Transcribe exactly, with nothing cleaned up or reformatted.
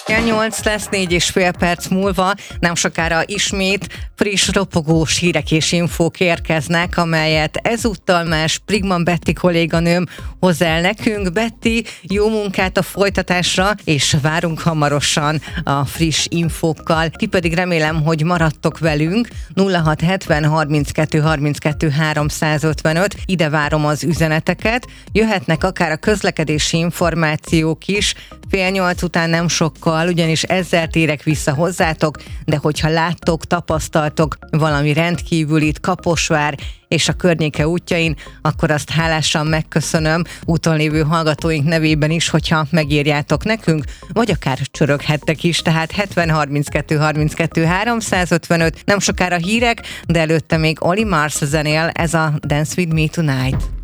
nyolc lesz, négy és fél perc múlva, nem sokára ismét friss, ropogós hírek és infók érkeznek, amelyet ezúttal már Sprigman Betty kolléganőm hoz el nekünk. Betty, jó munkát a folytatásra, és várunk hamarosan a friss infókkal. Ti pedig remélem, hogy maradtok velünk. nulla hat hetven harminckettő harminckettő háromszázötvenöt, ide várom az üzeneteket. Jöhetnek akár a közlekedési információk is, fél nyolc után nem sokkal, ugyanis ezzel térek vissza hozzátok, de hogyha láttok, tapasztaltok valami rendkívülit Kaposvár és a környéke útjain, akkor azt hálásan megköszönöm úton lévő hallgatóink nevében is, hogyha megírjátok nekünk, vagy akár csöröghettek is, tehát hetven harminckettő harminckettő háromszázötvenöt, nem sokára hírek, de előtte még Oli Mars zenél, ez a Dance With Me Tonight.